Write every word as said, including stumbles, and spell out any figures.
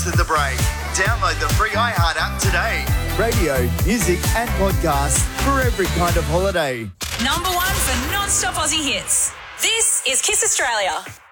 with the break. Download the free iHeart app today. Radio, music and podcasts for every kind of holiday. Number one for non-stop Aussie hits. This is Kiss Australia.